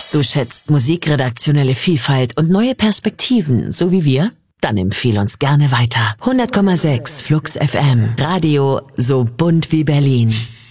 Du schätzt musikredaktionelle Vielfalt und neue Perspektiven, so wie wir? Dann empfehl uns gerne weiter. 100,6 Flux FM. Radio so bunt wie Berlin.